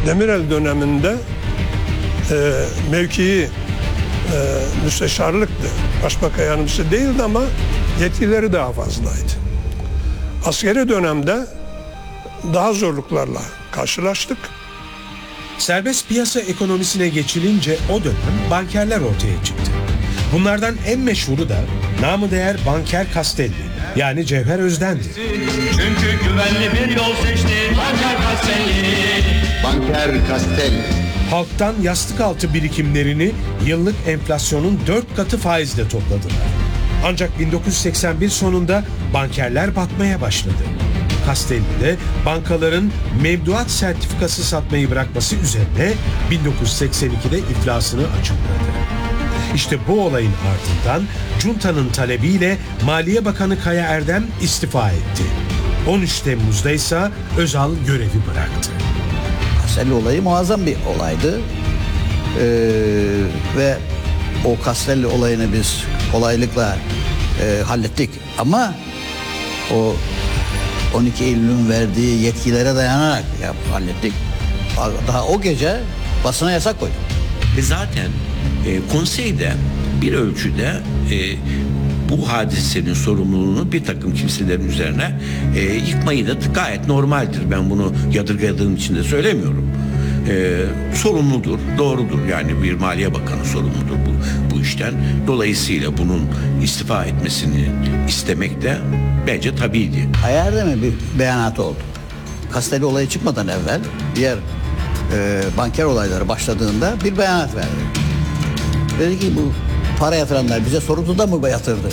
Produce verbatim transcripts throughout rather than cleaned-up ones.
Demirel döneminde e, mevkii e, müsteşarlıktı. Başbakan yardımcısı değildi ama yetkileri daha fazlaydı. Askeri dönemde daha zorluklarla karşılaştık. Serbest piyasa ekonomisine geçilince o dönem bankerler ortaya çıktı. Bunlardan en meşhuru da namı değer Banker Castelli, yani Cevher Özden'di. Çünkü güvenli bir yol seçti Banker Castelli. Banker Castelli. Halktan yastık altı birikimlerini yıllık enflasyonun dört katı faizle topladılar. Ancak bin dokuz yüz seksen bir sonunda bankerler batmaya başladı. Castelli de bankaların mevduat sertifikası satmayı bırakması üzerine bin dokuz yüz seksen ikide iflasını açıkladı. İşte bu olayın ardından Cunta'nın talebiyle Maliye Bakanı Kaya Erdem istifa etti. on üç Temmuz'da ise Özal görevi bıraktı. Castelli olayı muazzam bir olaydı. Ee, ve o Castelli olayını biz kolaylıkla e, hallettik. Ama o on iki Eylül'ün verdiği yetkilere dayanarak ya, hallettik. Daha o gece basına yasak koyduk. Ve zaten e, konseyde bir ölçüde e, bu hadisenin sorumluluğunu bir takım kimselerin üzerine e, yıkmayı da gayet normaldir. Ben bunu yadırgadığım için de söylemiyorum. E, sorumludur, doğrudur. Yani bir Maliye Bakanı sorumludur bu, bu işten. Dolayısıyla bunun istifa etmesini istemek de bence tabiydi. Ayar'da mı bir beyanatı oldu? Castelli olayı çıkmadan evvel diğer e, banker olayları başladığında bir beyanat verdi. Dedi ki bu para yatıranlar bize sorumlu da mı yatırdı?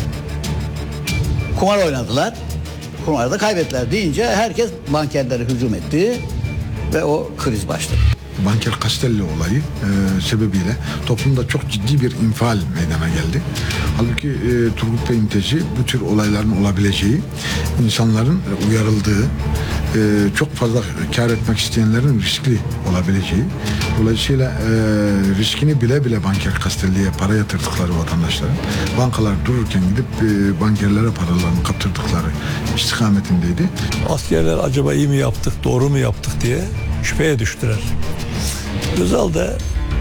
Kumar oynadılar. Kumarda kaybettiler deyince herkes bankerlere hücum etti ve o kriz başladı. Banker Castelli olayı e, sebebiyle toplumda çok ciddi bir infial meydana geldi. Halbuki e, Turgut Bey'in tezi bu tür olayların olabileceği, insanların e, uyarıldığı, e, çok fazla kar etmek isteyenlerin riskli olabileceği. Dolayısıyla e, riskini bile bile Banker Castelli'ye para yatırdıkları vatandaşların bankalar dururken gidip e, bankerlere paralarını kaptırdıkları istikametindeydi. Askerler acaba iyi mi yaptık, doğru mu yaptık diye şüpheye düştüler. Özal da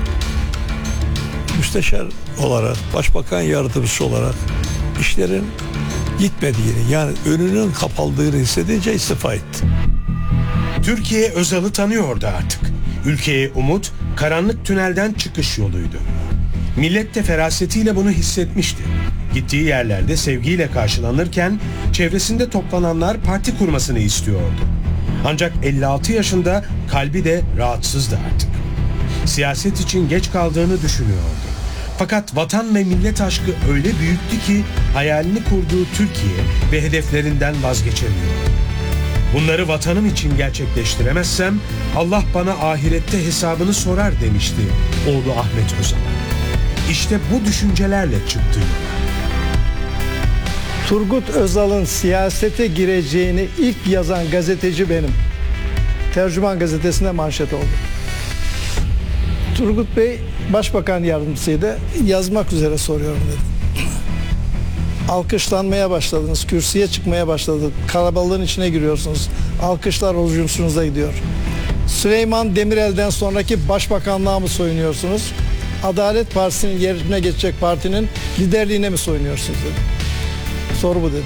müsteşar olarak, başbakan yardımcısı olarak işlerin gitmediğini, yani önünün kapaldığını hissedince istifa etti. Türkiye Özal'ı tanıyordu artık. Ülkeye umut, karanlık tünelden çıkış yoluydu. Millet de ferasetiyle bunu hissetmişti. Gittiği yerlerde sevgiyle karşılanırken çevresinde toplananlar parti kurmasını istiyordu. Ancak elli altı yaşında kalbi de rahatsızdı artık. Siyaset için geç kaldığını düşünüyordu. Fakat vatan ve millet aşkı öyle büyüktü ki hayalini kurduğu Türkiye ve hedeflerinden vazgeçemiyordu. Bunları vatanım için gerçekleştiremezsem Allah bana ahirette hesabını sorar demişti oğlu Ahmet Özal'a. İşte bu düşüncelerle çıktı yola. Turgut Özal'ın siyasete gireceğini ilk yazan gazeteci benim. Tercüman gazetesinde manşet oldu. Turgut Bey başbakan yardımcısıydı. Yazmak üzere soruyorum dedim. Alkışlanmaya başladınız, kürsüye çıkmaya başladık. Kalabalığın içine giriyorsunuz. Alkışlar hücumunuza gidiyor. Süleyman Demirel'den sonraki başbakanlığa mı soyunuyorsunuz? Adalet Partisi'nin yerine geçecek partinin liderliğine mi soyunuyorsunuz dedim. Soru bu dedim.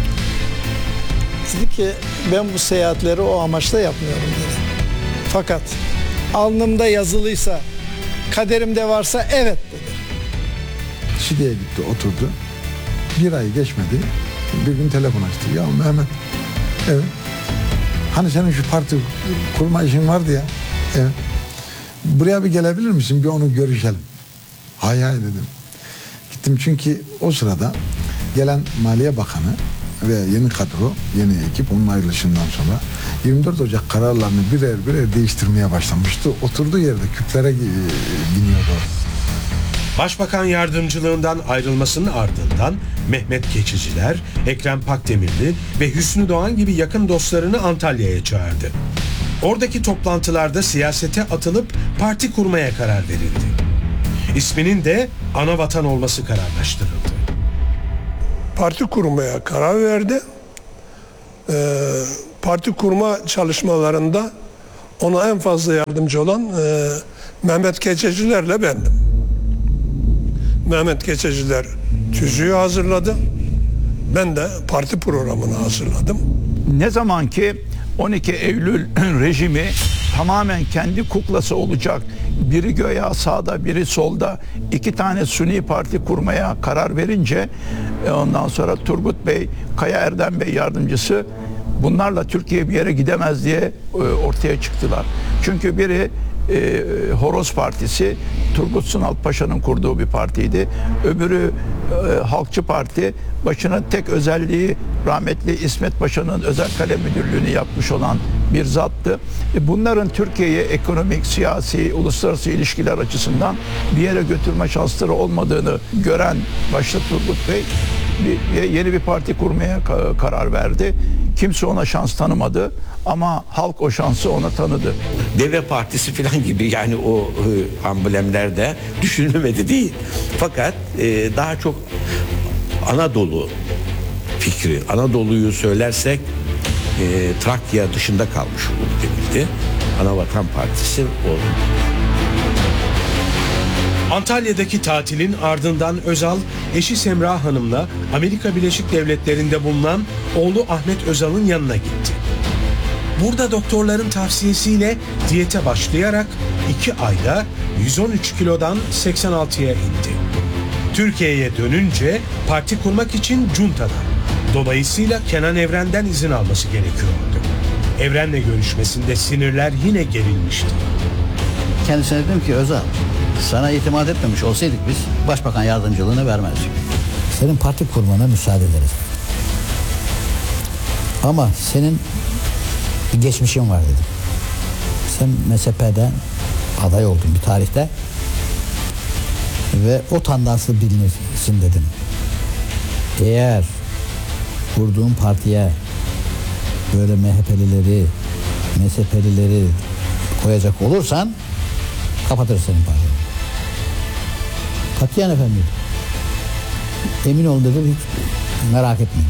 Dedi ki ben bu seyahatleri o amaçla yapmıyorum dedi. Fakat alnımda yazılıysa, kaderimde varsa evet dedi. Şide'ye gitti, oturdu. Bir ay geçmedi. Bir gün telefon açtı. Ya Mehmet, evet. Hani senin şu parti kurma işin vardı ya. Evet. Buraya bir gelebilir misin? Bir onu görüşelim. Hay hay dedim. Gittim çünkü o sırada gelen Maliye Bakanı ve yeni kadro, yeni ekip onun ayrılışından sonra yirmi dört Ocak kararlarını birer birer değiştirmeye başlamıştı. Oturduğu yerde küplere biniyordu. Başbakan yardımcılığından ayrılmasının ardından Mehmet Keçiciler, Ekrem Pakdemirli ve Hüsnü Doğan gibi yakın dostlarını Antalya'ya çağırdı. Oradaki toplantılarda siyasete atılıp parti kurmaya karar verildi. İsminin de Anavatan olması kararlaştırıldı. Parti kurmaya karar verdi. Ee, parti kurma çalışmalarında Ona en fazla yardımcı olan e, Mehmet Keçecilerle bendim. Mehmet Keçeciler tüzüğü hazırladı. Ben de parti programını hazırladım. Ne zaman ki on iki Eylül rejimi tamamen kendi kuklası olacak, biri göya sağda biri solda iki tane Suni parti kurmaya karar verince ondan sonra Turgut Bey, Kaya Erdem Bey yardımcısı bunlarla Türkiye bir yere gidemez diye ortaya çıktılar. Çünkü biri e, Horoz Partisi, Turgut Sunal Paşa'nın kurduğu bir partiydi. Öbürü e, Halkçı Parti, başına tek özelliği rahmetli İsmet Paşa'nın özel kalem müdürlüğünü yapmış olan bir zattı. E, bunların Türkiye'yi ekonomik, siyasi, uluslararası ilişkiler açısından bir yere götürme şansları olmadığını gören başta Turgut Bey bir, yeni bir parti kurmaya ka- karar verdi. Kimse ona şans tanımadı ama halk o şansı ona tanıdı. Deve Partisi falan gibi yani o e, amblemlerde düşünülmedi değil. Fakat e, daha çok Anadolu fikri, Anadolu'yu söylersek e, Trakya dışında kalmış olur denildi. Anavatan Partisi o. Antalya'daki tatilin ardından Özal, eşi Semra Hanım'la Amerika Birleşik Devletleri'nde bulunan oğlu Ahmet Özal'ın yanına gitti. Burada doktorların tavsiyesiyle diyete başlayarak iki ayda yüz on üç kilodan seksen altıya indi. Türkiye'ye dönünce parti kurmak için Cunta'dan, dolayısıyla Kenan Evren'den izin alması gerekiyordu. Evren'le görüşmesinde sinirler yine gerilmişti. Kendisine dedim ki Özal, sana itimat etmemiş olsaydık biz başbakan yardımcılığını vermezdik. Senin parti kurmana müsaade ederiz. Ama senin bir geçmişin var dedim. Sen M S P'den aday oldun bir tarihte ve o tandanslı bilinirsin dedim. Eğer kurduğun partiye böyle M H P'lileri, M S P'lileri koyacak olursan kapatırız senin partini. Katiyen efendim. Emin ol dedim, hiç merak etmeyin.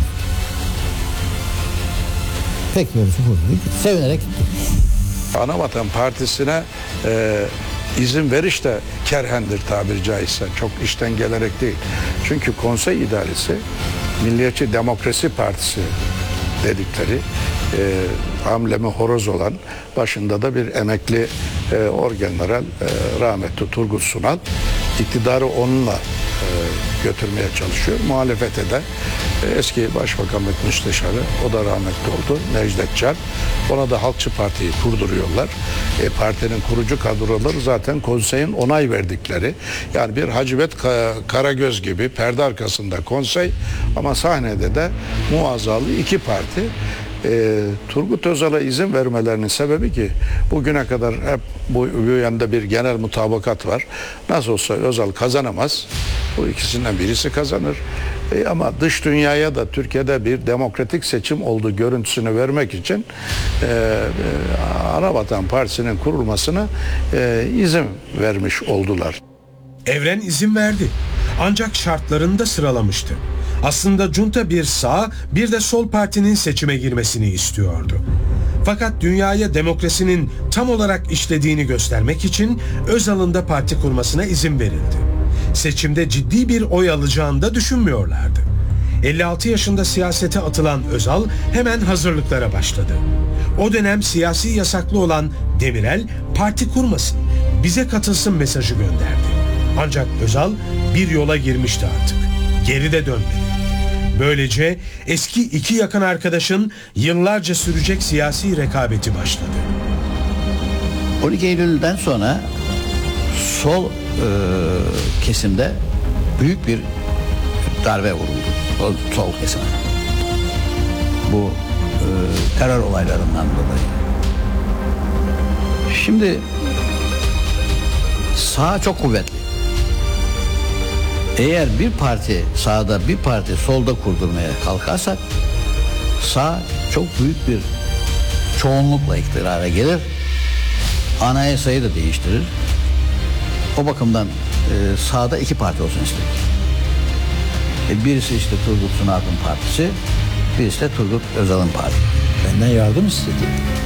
Peki böyle kurdu. Sevinerek gittim. Anavatan Partisi'ne e, izin veriş de kerhendir tabiri caizse. Çok işten gelerek değil. Çünkü konsey idaresi Milliyetçi Demokrasi Partisi dedikleri e, amblemi horoz olan, başında da bir emekli e, orgeneral e, rahmetli Turgut Sunal iktidarı onunla e, götürmeye çalışıyor. Muhalefete de e, eski Başbakanlık Müsteşarı, o da rahmetli oldu, Necdet Can. Ona da Halkçı Parti'yi kurduruyorlar. E, partinin kurucu kadroları zaten konseyin onay verdikleri. Yani bir Hacıbet Karagöz gibi perde arkasında konsey ama sahnede de muazzalı iki parti. E, Turgut Özal'a izin vermelerinin sebebi ki bugüne kadar hep bu, bu yönde bir genel mutabakat var. Nasıl olsa Özal kazanamaz. Bu ikisinden birisi kazanır. E, ama dış dünyaya da Türkiye'de bir demokratik seçim olduğu görüntüsünü vermek için e, e, Anavatan Partisi'nin kurulmasına e, izin vermiş oldular. Evren izin verdi. Ancak şartlarını da sıralamıştı. Aslında junta bir sağ, bir de sol partinin seçime girmesini istiyordu. Fakat dünyaya demokrasinin tam olarak işlediğini göstermek için Özal'ın da parti kurmasına izin verildi. Seçimde ciddi bir oy alacağını da düşünmüyorlardı. elli altı yaşında siyasete atılan Özal hemen hazırlıklara başladı. O dönem siyasi yasaklı olan Demirel parti kurmasın, bize katılsın mesajı gönderdi. Ancak Özal bir yola girmişti artık. Geri de dönmedi. Böylece eski iki yakın arkadaşın yıllarca sürecek siyasi rekabeti başladı. on iki Eylül'den sonra sol e, kesimde büyük bir darbe vuruldu. O sol kesime. Bu e, terör olaylarından dolayı. Şimdi sağ çok kuvvetli. Eğer bir parti sağda bir parti solda kurdurmaya kalkarsak sağ çok büyük bir çoğunlukla iktidara gelir. Anayasayı da değiştirir. O bakımdan e, sağda iki parti olsun istedik. E, birisi işte Turgut Sunal'ın partisi, birisi de Turgut Özal'ın partisi. Benden yardım istedi.